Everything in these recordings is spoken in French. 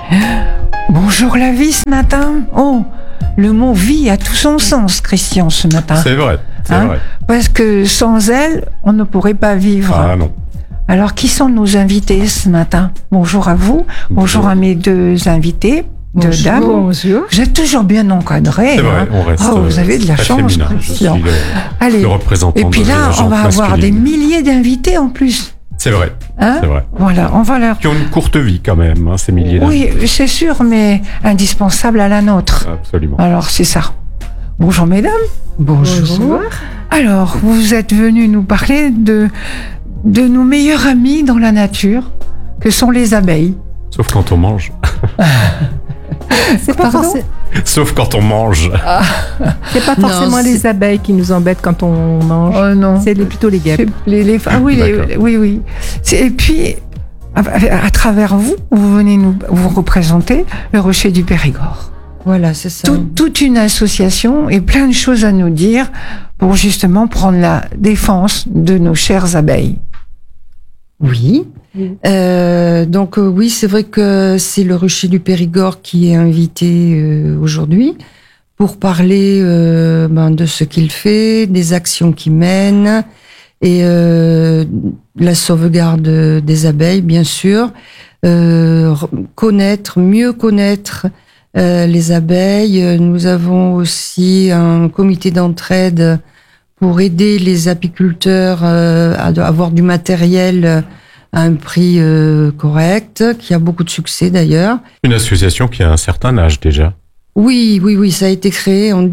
Bonjour la vie ce matin. Oh, le mot vie a tout son sens, Christian, ce matin. C'est vrai, c'est vrai. Parce que sans elle, on ne pourrait pas vivre. Ah non. Alors, qui sont nos invités ce matin? Bonjour à vous, bonjour à mes deux invités. Bonjour, dames. bonjour. Vous êtes toujours bien encadrés. C'est vrai, on reste. Oh, vous avez de la chance, féminin. Christian. Je suis le représentant. Et puis là, on va avoir des milliers d'invités en plus. C'est vrai. C'est vrai. Voilà, on va leur. Qui ont une courte vie quand même, hein, ces milliers d'invités. Oui, c'est sûr, mais indispensable à la nôtre. Absolument. Alors, c'est ça. Bonjour, mesdames. Bonjour. Alors, vous êtes venus nous parler de nos meilleurs amis dans la nature, que sont les abeilles. Sauf quand on mange. C'est pas forcément. Sauf quand on mange. C'est pas forcément les abeilles qui nous embêtent quand on mange. Oh non. C'est plutôt les guêpes. Oui. Et puis, à travers vous, vous venez vous représenter le Rocher du Périgord. Voilà, c'est ça. Toute une association et plein de choses à nous dire pour justement prendre la défense de nos chères abeilles. Oui. Oui, c'est vrai que c'est le Rocher du Périgord qui est invité aujourd'hui pour parler de ce qu'il fait, des actions qu'il mène et la sauvegarde des abeilles, bien sûr. Mieux connaître les abeilles. Nous avons aussi un comité d'entraide pour aider les apiculteurs à avoir du matériel à un prix correct, qui a beaucoup de succès d'ailleurs. Une association qui a un certain âge déjà. Oui, ça a été créé en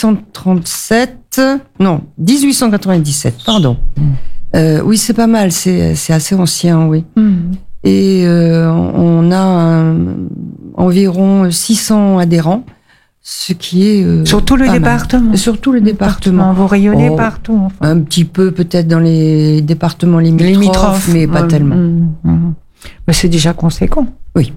1897, pardon. Oui, c'est pas mal, c'est assez ancien, oui. Et on a environ 600 adhérents, ce qui est sur tout le département. Sur tout le département. Vous rayonnez partout. Enfin. Un petit peu peut-être dans les départements limitrophes, mais pas tellement. Mais c'est déjà conséquent. Oui.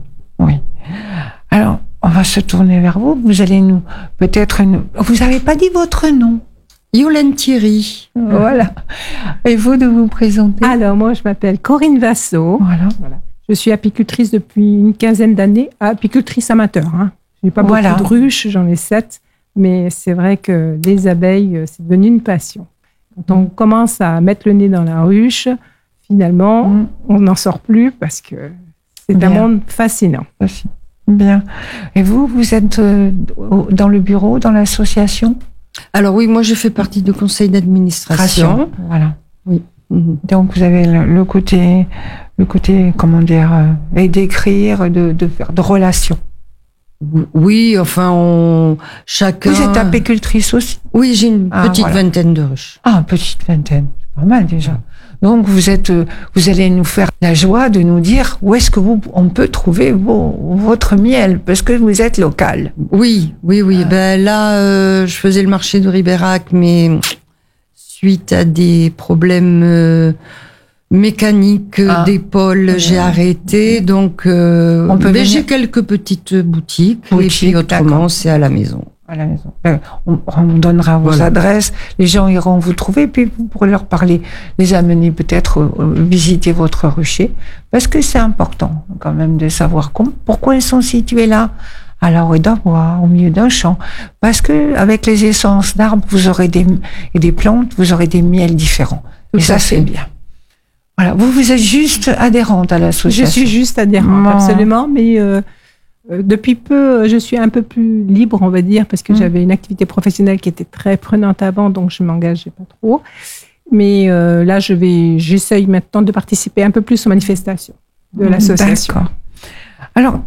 Alors, on va se tourner vers vous. Vous allez nous Vous n'avez pas dit votre nom. Yolène Thierry. Voilà. Et vous, de vous présenter? Alors, moi, je m'appelle Corinne Vassot. Voilà. Je suis apicultrice depuis une quinzaine d'années, apicultrice amateur. Je n'ai pas beaucoup de ruches, j'en ai 7, mais c'est vrai que les abeilles, c'est devenu une passion. Quand on commence à mettre le nez dans la ruche, finalement, on n'en sort plus parce que c'est un monde fascinant. Bien. Et vous êtes dans le bureau, dans l'association? Alors oui, moi je fais partie du conseil d'administration. Voilà. Oui. Donc vous avez le côté, comment dire, et d'écrire, de faire de relations. Oui, enfin, chacun... Vous êtes apicultrice aussi? Oui, j'ai une petite vingtaine de ruches. Ah, une petite vingtaine, c'est pas mal déjà. Donc vous allez nous faire la joie de nous dire où est-ce que on peut trouver votre miel, parce que vous êtes local. Oui. Ben là, je faisais le marché de Ribérac, mais suite à des problèmes mécanique d'épaule, j'ai arrêté. Donc, j'ai quelques petites boutiques et puis autrement, c'est à la maison. À la maison. On donnera vos adresses. Les gens iront vous trouver, puis vous pourrez leur parler, les amener peut-être visiter votre rucher, parce que c'est important quand même de savoir pourquoi ils sont situés là, à la rue d'Arbois, au milieu d'un champ. Parce que avec les essences d'arbres, vous aurez des plantes, vous aurez des miels différents. Et ça, c'est bien. Voilà, vous êtes juste adhérente à l'association. Je suis juste adhérente, absolument, mais depuis peu, je suis un peu plus libre, on va dire, parce que j'avais une activité professionnelle qui était très prenante avant, donc je m'engageais pas trop. Mais là, j'essaye maintenant de participer un peu plus aux manifestations de l'association. D'accord. Alors,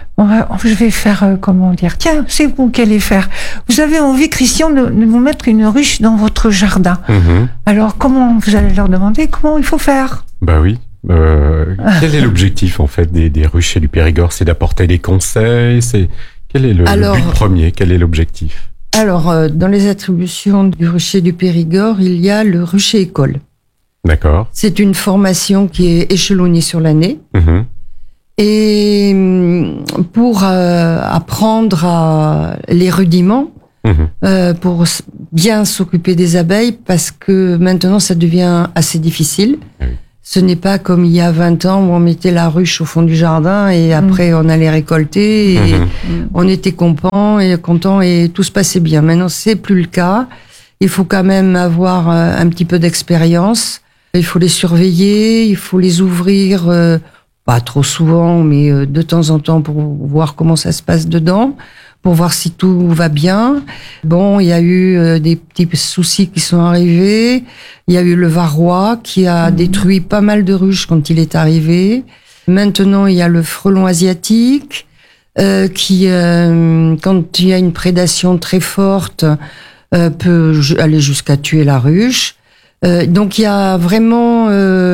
je vais faire, tiens, c'est vous qui allez faire. Vous avez envie, Christian, de vous mettre une ruche dans votre jardin. Alors, comment vous allez leur demander comment il faut faire? Bah oui. Quel est l'objectif, en fait, des ruchers du Périgord? C'est d'apporter des conseils? Quel est le but premier? Quel est l'objectif? Alors, dans les attributions du rucher du Périgord, il y a le rucher école. D'accord. C'est une formation qui est échelonnée sur l'année. Et pour apprendre les rudiments, pour bien s'occuper des abeilles, parce que maintenant ça devient assez difficile. Ce n'est pas comme il y a 20 ans où on mettait la ruche au fond du jardin et après on allait récolter et on était content et tout se passait bien. Maintenant, c'est plus le cas. Il faut quand même avoir un petit peu d'expérience. Il faut les surveiller, il faut les ouvrir, pas trop souvent, mais de temps en temps pour voir comment ça se passe dedans, pour voir si tout va bien. Bon, il y a eu des petits soucis qui sont arrivés. Il y a eu le varroa qui a détruit pas mal de ruches quand il est arrivé. Maintenant, il y a le frelon asiatique qui, quand il y a une prédation très forte, peut aller jusqu'à tuer la ruche. Donc, il y a vraiment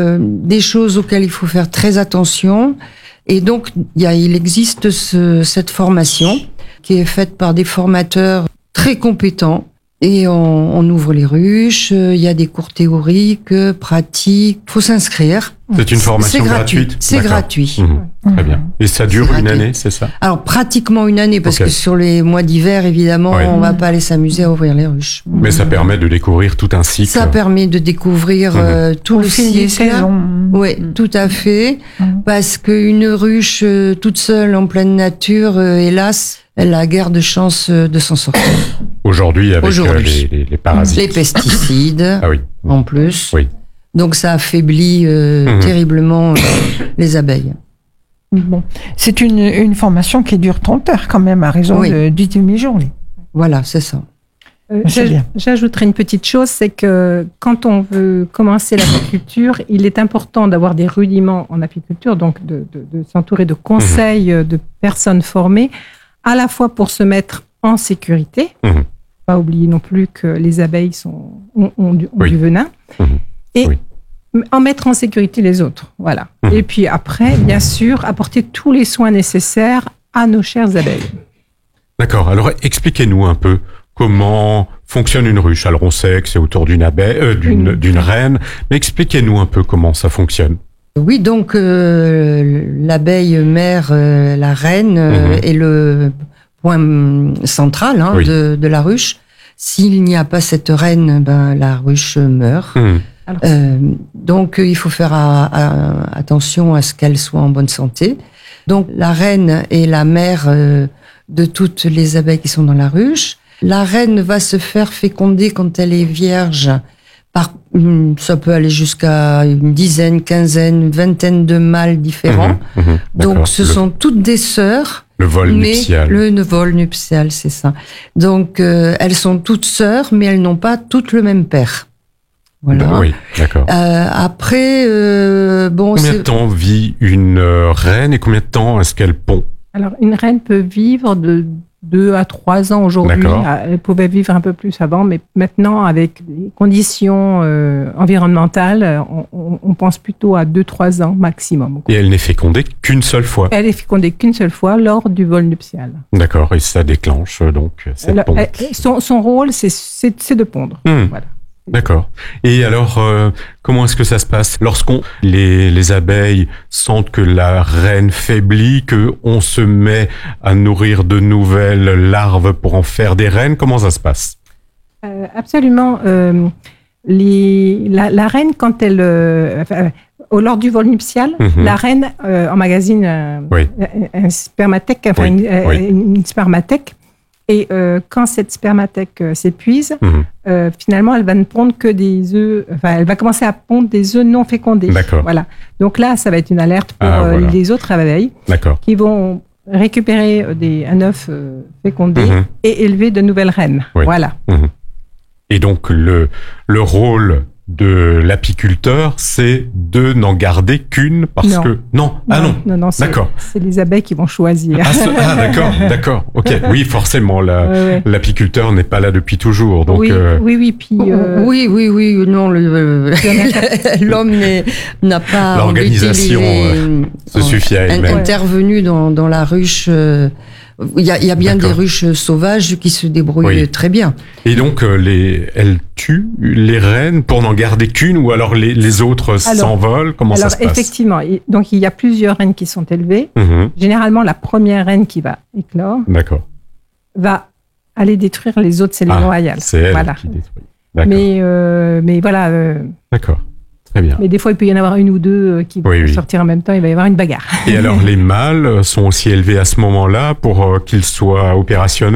des choses auxquelles il faut faire très attention. Et donc, il existe cette formation qui est faite par des formateurs très compétents. Et on ouvre les ruches, il y a des cours théoriques, pratiques, faut s'inscrire. C'est une formation gratuite. C'est gratuit. Très bien. Et ça dure une année, c'est ça? Alors pratiquement une année, parce que sur les mois d'hiver, évidemment, on va pas aller s'amuser à ouvrir les ruches. Mais ça permet de découvrir tout un cycle. Ça permet de découvrir tout le cycle. Oui, tout à fait. Parce qu'une ruche toute seule en pleine nature, hélas, elle a guère de chance de s'en sortir. Aujourd'hui, avec les parasites. Les pesticides, en plus. Oui. Donc ça affaiblit terriblement les abeilles. Bon, c'est une formation qui dure 30 heures quand même, à raison de 10 demi-journées. Voilà, c'est ça. J'ajouterais une petite chose, c'est que quand on veut commencer l'apiculture, il est important d'avoir des rudiments en apiculture, donc de s'entourer de conseils de personnes formées, à la fois pour se mettre en sécurité, pas oublier non plus que les abeilles ont du venin, et en mettre en sécurité les autres. Voilà. Et puis après, bien sûr, apporter tous les soins nécessaires à nos chères abeilles. D'accord. Alors, expliquez-nous un peu comment fonctionne une ruche. Alors, on sait que c'est autour d'une abeille, d'une reine, mais expliquez-nous un peu comment ça fonctionne. Oui, donc l'abeille mère, la reine, est le point central de la ruche. S'il n'y a pas cette reine, la ruche meurt. Donc il faut faire attention à ce qu'elle soit en bonne santé. Donc la reine est la mère de toutes les abeilles qui sont dans la ruche. La reine va se faire féconder quand elle est vierge. Ça peut aller jusqu'à une dizaine, quinzaine, une vingtaine de mâles différents. Donc ce sont toutes des sœurs. Le vol nuptial. Le vol nuptial, c'est ça. Donc elles sont toutes sœurs, mais elles n'ont pas toutes le même père. Voilà. Oui, d'accord. Après, combien de temps vit une reine et combien de temps est-ce qu'elle pond? Alors, une reine peut vivre de 2 à 3 ans aujourd'hui. Elle pouvait vivre un peu plus avant, mais maintenant, avec les conditions environnementales, on pense plutôt à 2-3 ans maximum. Et elle n'est fécondée qu'une seule fois? Elle est fécondée qu'une seule fois lors du vol nuptial. D'accord, et ça déclenche donc cette ponte. Son rôle, c'est de pondre. Voilà. D'accord. Et alors, comment est-ce que ça se passe lorsqu'on les abeilles sentent que la reine faiblit, que on se met à nourrir de nouvelles larves pour en faire des reines? Comment ça se passe? Absolument. La reine, quand elle lors du vol nuptial, la reine emmagasine un spermathèque, une spermathèque. Et quand cette spermathèque s'épuise, finalement, elle va ne pondre que des œufs. Enfin, elle va commencer à pondre des œufs non fécondés. D'accord. Voilà. Donc là, ça va être une alerte pour les autres abeilles qui vont récupérer un œuf fécondé et élever de nouvelles reines. Voilà. Et donc le rôle de l'apiculteur, c'est de n'en garder qu'une parce que non, d'accord. C'est les abeilles qui vont choisir. D'accord. Ok, oui, forcément, l'apiculteur n'est pas là depuis toujours, donc. Oui. Puis non, l'homme n'a pas. L'organisation se suffit à elle-même. Intervenu dans la ruche. Il y a bien des ruches sauvages qui se débrouillent très bien. Et donc, elles tuent les reines pour n'en garder qu'une ou alors les autres s'envolent? Comment ça se passe? Effectivement, donc il y a plusieurs reines qui sont élevées. Généralement, la première reine qui va éclore va aller détruire les autres cellules royales. C'est elle qui détruit. D'accord. Mais voilà. D'accord. Très bien. Mais des fois, il peut y en avoir une ou deux qui vont sortir en même temps. Il va y avoir une bagarre. Et alors, les mâles sont aussi élevés à ce moment-là pour qu'ils soient opérationnels?